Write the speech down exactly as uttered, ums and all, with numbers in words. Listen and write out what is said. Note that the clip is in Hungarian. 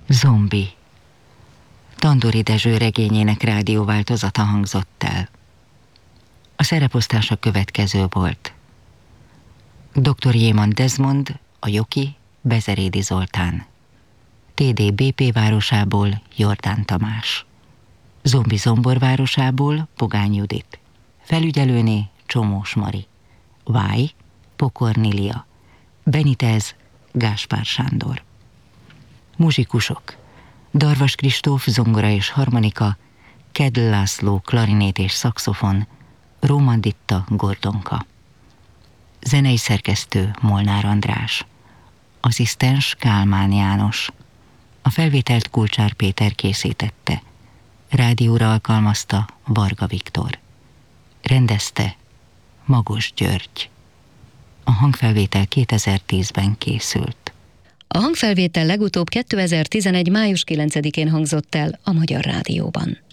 Zombi. Tandori Dezső regényének rádióváltozata hangzott el. A szereposztás a következő volt. doktor Jéman Desmond, a Joki, Bezerédi Zoltán. té dé bé pé városából Jordán Tamás. Zombi Zombor városából Pogány Judit. Felügyelőné Csomós Mari. Váj Pokornilia. Benitez Gáspár Sándor. Muzsikusok: Darvas Kristóf zongora és harmonika, Kedl László klarinét és szaxofon, Róman Ditta gordonka. Zenei szerkesztő Molnár András. Asszisztens Kálmán János. A felvételt Kulcsár Péter készítette. Rádióra alkalmazta Varga Viktor. Rendezte Magos György. A hangfelvétel kétezer-tízben készült. A hangfelvétel legutóbb kétezer-tizenegy. május kilencedikén hangzott el a Magyar Rádióban.